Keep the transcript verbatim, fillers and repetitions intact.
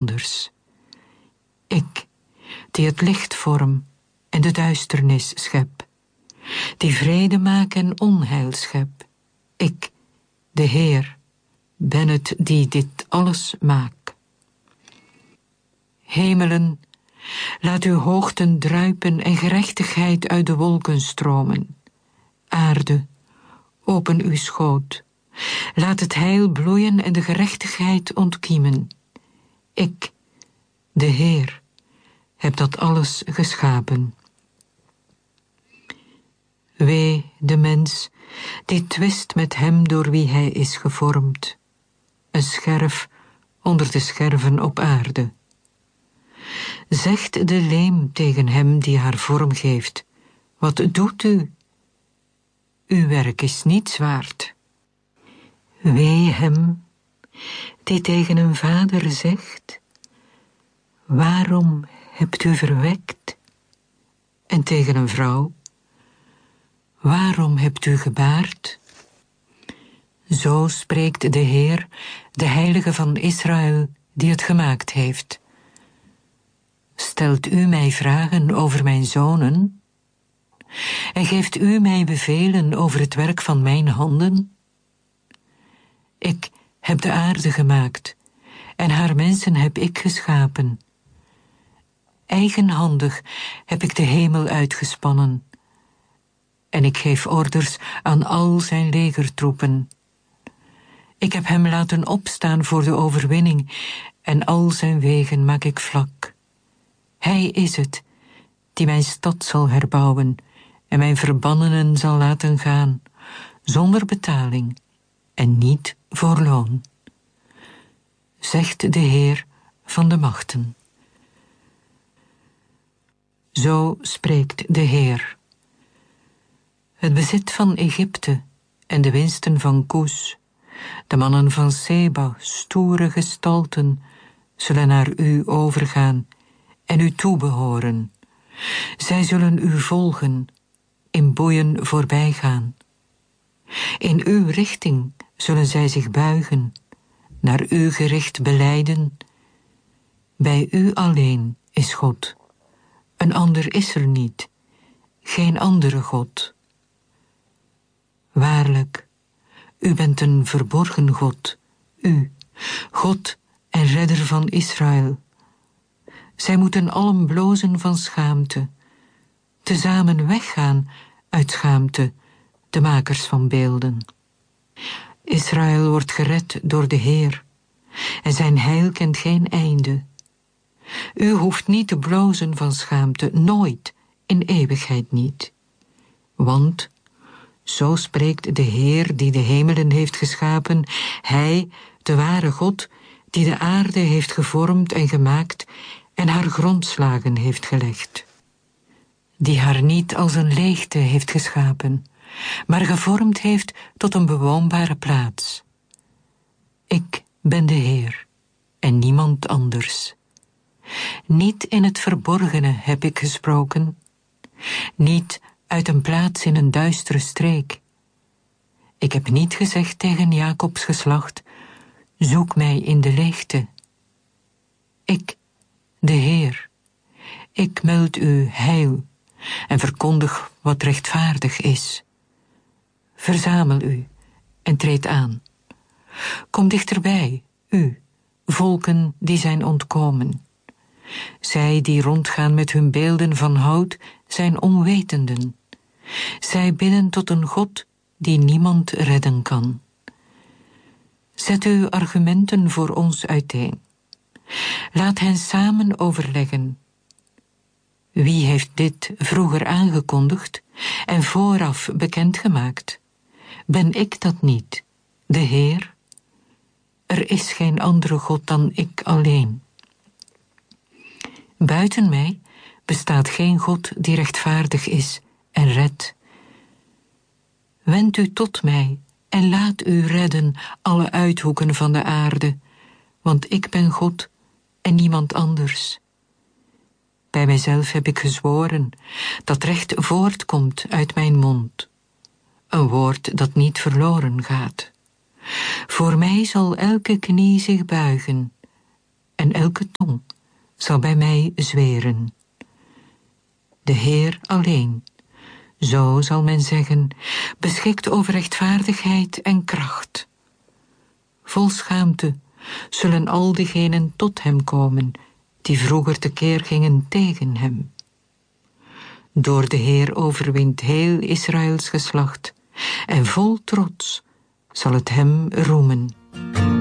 anders. Ik, die het licht vorm en de duisternis schep, die vrede maak en onheil schep. Ik, de Heer, ben het die dit alles maak. Hemelen, laat uw hoogten druipen en gerechtigheid uit de wolken stromen. Aarde, open uw schoot. Laat het heil bloeien en de gerechtigheid ontkiemen. Ik, de Heer, heb dat alles geschapen. Wee de mens die twist met hem door wie hij is gevormd. Een scherf onder de scherven op aarde. Zegt de leem tegen hem die haar vorm geeft: wat doet u? Uw werk is niets waard. Wee hem die tegen een vader zegt: waarom hebt u verwekt? En tegen een vrouw: waarom hebt u gebaard? Zo spreekt de Heer, de Heilige van Israël, die het gemaakt heeft. Stelt u mij vragen over mijn zonen? En geeft u mij bevelen over het werk van mijn handen? Ik heb de aarde gemaakt, en haar mensen heb ik geschapen. Eigenhandig heb ik de hemel uitgespannen, en ik geef orders aan al zijn legertroepen. Ik heb hem laten opstaan voor de overwinning, en al zijn wegen maak ik vlak. Hij is het die mijn stad zal herbouwen en mijn verbannenen zal laten gaan, zonder betaling en niet voor loon. Zegt de Heer van de machten. Zo spreekt de Heer. Het bezit van Egypte en de winsten van Koes, de mannen van Seba, stoere gestalten, zullen naar u overgaan en u toebehoren. Zij zullen u volgen, in boeien voorbijgaan. In uw richting zullen zij zich buigen, naar u gericht belijden. Bij u alleen is God, een ander is er niet, geen andere God. Waarlijk, u bent een verborgen God, u, God en redder van Israël. Zij moeten allen blozen van schaamte, tezamen weggaan uit schaamte, de makers van beelden. Israël wordt gered door de Heer, en zijn heil kent geen einde. U hoeft niet te blozen van schaamte, nooit, in eeuwigheid niet. Want, zo spreekt de Heer die de hemelen heeft geschapen, hij, de ware God, die de aarde heeft gevormd en gemaakt en haar grondslagen heeft gelegd. Die haar niet als een leegte heeft geschapen, maar gevormd heeft tot een bewoonbare plaats. Ik ben de Heer en niemand anders. Niet in het verborgene heb ik gesproken, niet uit een plaats in een duistere streek. Ik heb niet gezegd tegen Jacobs geslacht: zoek mij in de leegte. Ik, de Heer, ik meld u heil en verkondig wat rechtvaardig is. Verzamel u en treed aan. Kom dichterbij, u, volken die zijn ontkomen. Zij die rondgaan met hun beelden van hout zijn onwetenden. Zij bidden tot een God die niemand redden kan. Zet uw argumenten voor ons uiteen. Laat hen samen overleggen. Wie heeft dit vroeger aangekondigd en vooraf bekendgemaakt? Ben ik dat niet, de Heer? Er is geen andere God dan ik alleen. Buiten mij bestaat geen God die rechtvaardig is en redt. Wend u tot mij en laat u redden alle uithoeken van de aarde, want ik ben God en niemand anders. Bij mijzelf heb ik gezworen dat recht voortkomt uit mijn mond, een woord dat niet verloren gaat. Voor mij zal elke knie zich buigen en elke tong zal bij mij zweren. De Heer alleen, zo zal men zeggen, beschikt over rechtvaardigheid en kracht. Vol schaamte zullen al diegenen tot hem komen, die vroeger tekeer gingen tegen hem. Door de Heer overwint heel Israëls geslacht, en vol trots zal het hem roemen.